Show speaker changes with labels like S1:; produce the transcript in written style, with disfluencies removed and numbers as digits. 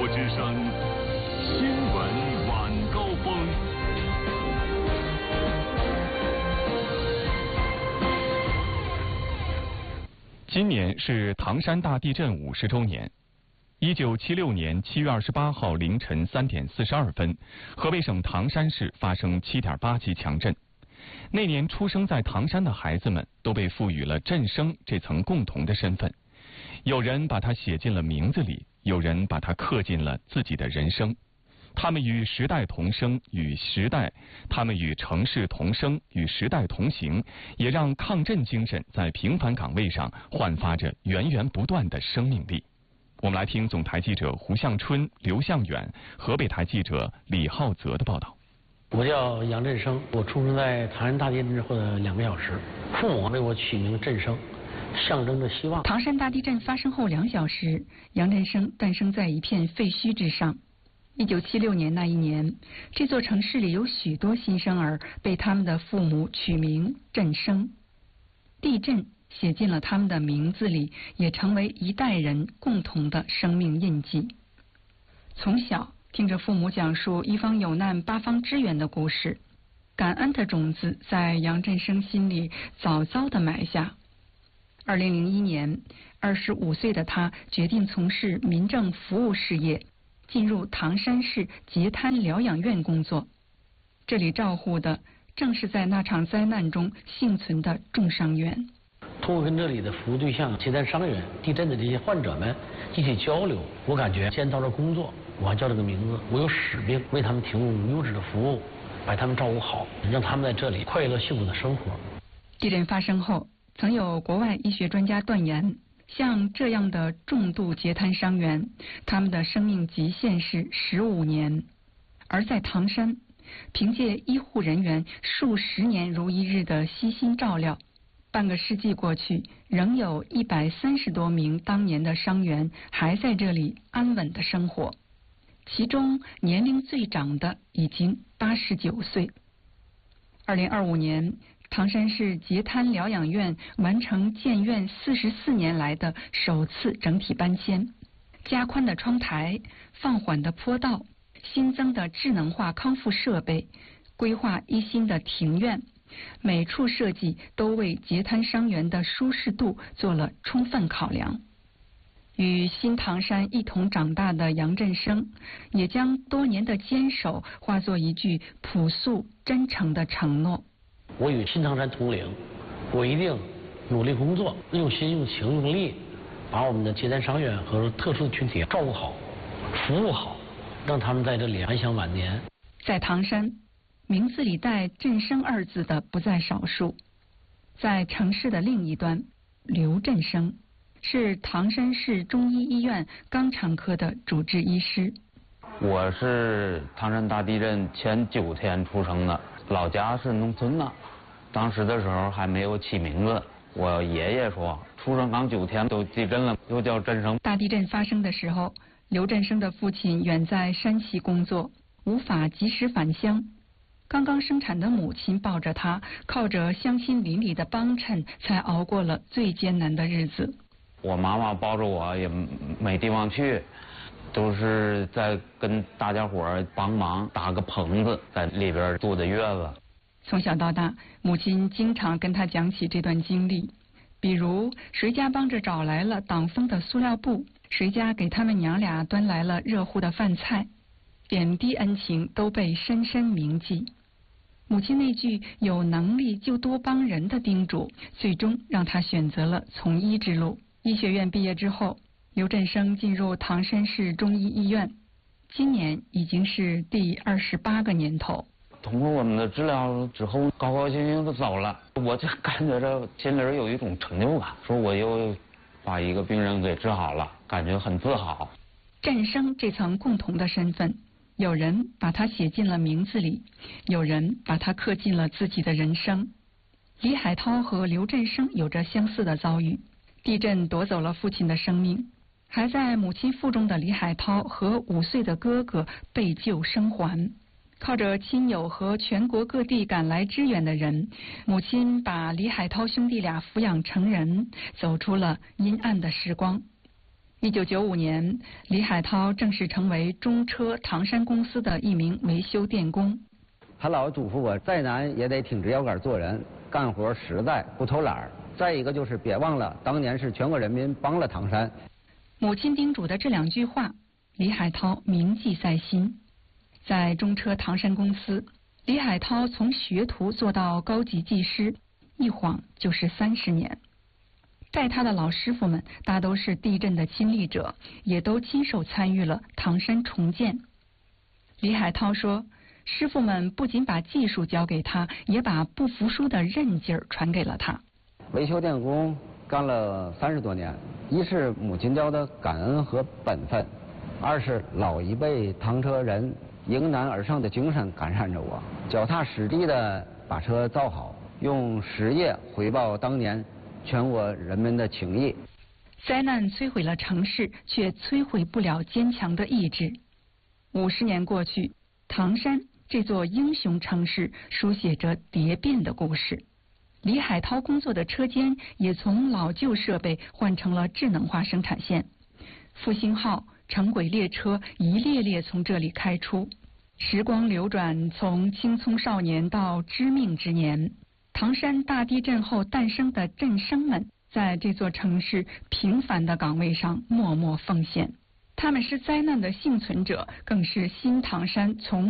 S1: 国之声新闻晚高峰。
S2: 今年是唐山大地震50周年。1976年7月28号凌晨3点42分，河北省唐山市发生7.8级强震。那年出生在唐山的孩子们都被赋予了震生这层共同的身份，有人把它写进了名字里，有人把它刻进了自己的人生。他们与时代同生，他们与城市同生，与时代同行，也让抗震精神在平凡岗位上焕发着源源不断的生命力。我们来听总台记者胡向春、刘向远，河北台记者李浩泽的报道。
S3: 我叫杨振生，我出生在唐山大地震之后的2个小时，父母为我取名振生，象征着希望。
S4: 唐山大地震发生后2小时，杨振生诞生在一片废墟之上。1976年那一年，这座城市里有许多新生儿被他们的父母取名振生。地震写进了他们的名字里，也成为一代人共同的生命印记。从小听着父母讲述一方有难八方支援的故事，感恩的种子在杨振生心里早早地埋下。2001年，25岁的他决定从事民政服务事业，进入唐山市截瘫疗养院工作。这里照护的正是在那场灾难中幸存的重伤员。
S3: 通过跟这里的服务对象截瘫伤员、地震的这些患者们一起交流，我感觉既然到这工作，我还叫这个名字，我有使命为他们提供优质的服务，把他们照顾好，让他们在这里快乐幸福的生活。
S4: 地震发生后，曾有国外医学专家断言，像这样的重度截瘫伤员，他们的生命极限是15年。而在唐山，凭借医护人员数十年如一日的悉心照料，半个世纪过去，仍有130多名当年的伤员还在这里安稳的生活，其中年龄最长的已经89岁。2025年，唐山市截瘫疗养院完成建院44年来的首次整体搬迁，加宽的窗台、放缓的坡道、新增的智能化康复设备、规划一新的庭院，每处设计都为截瘫伤员的舒适度做了充分考量。与新唐山一同长大的杨振生，也将多年的坚守化作一句朴素真诚的承诺。
S3: 我与新唐山同龄，我一定努力工作，用心用情用力，把我们的截瘫伤员和特殊的群体照顾好、服务好，让他们在这里安享晚年。
S4: 在唐山，名字里带振生2字的不在少数。在城市的另一端，刘振生是唐山市中医医院肛肠科的主治医师。
S5: 我是唐山大地震前9天出生的，老家是农村的，当时的时候还没有起名字。我爷爷说，出生刚9天都地震了，又叫振生。
S4: 大地震发生的时候，刘振生的父亲远在山西工作，无法及时返乡。刚刚生产的母亲抱着他，靠着乡亲邻里的帮衬，才熬过了最艰难的日子。
S5: 我妈妈抱着我也没地方去，都是在跟大家伙帮忙搭个棚子，在里边坐的月子。
S4: 从小到大，母亲经常跟他讲起这段经历，比如谁家帮着找来了挡风的塑料布，谁家给他们娘俩端来了热乎的饭菜，点滴恩情都被深深铭记。母亲那句有能力就多帮人的叮嘱，最终让他选择了从医之路。医学院毕业之后，刘振生进入唐山市中医医院，今年已经是第28个年头。
S5: 通过我们的治疗之后，高高兴兴的走了，我就感觉着心里有一种成就感，说我又把一个病人给治好了，感觉很自豪。
S4: 振生这层共同的身份，有人把它写进了名字里，有人把它刻进了自己的人生。李海涛和刘振生有着相似的遭遇，地震夺走了父亲的生命，还在母亲腹中的李海涛和5岁的哥哥被救生还。靠着亲友和全国各地赶来支援的人，母亲把李海涛兄弟俩抚养成人，走出了阴暗的时光。 1995年，李海涛正式成为中车唐山公司的一名维修电工。
S6: 他老嘱咐我，再难也得挺直腰杆做人，干活实在，不偷懒儿。再一个就是别忘了，当年是全国人民帮了唐山。
S4: 母亲叮嘱的这2句话，李海涛铭记在心。在中车唐山公司，李海涛从学徒做到高级技师，一晃就是30年。带他的老师傅们大都是地震的亲历者，也都亲手参与了唐山重建。李海涛说，师傅们不仅把技术教给他，也把不服输的韧劲儿传给了他。
S6: 维修电工干了30多年，一是母亲教的感恩和本分，二是老一辈唐车人迎难而上的精神感染着我，脚踏实地的把车造好，用实业回报当年全国人民的情谊。
S4: 灾难摧毁了城市，却摧毁不了坚强的意志。50年过去，唐山这座英雄城市书写着蝶变的故事。李海涛工作的车间也从老旧设备换成了智能化生产线，复兴号、城轨列车一列列从这里开出。时光流转，从青葱少年到知命之年，唐山大地震后诞生的震生们，在这座城市平凡的岗位上默默奉献。他们是灾难的幸存者，更是新唐山从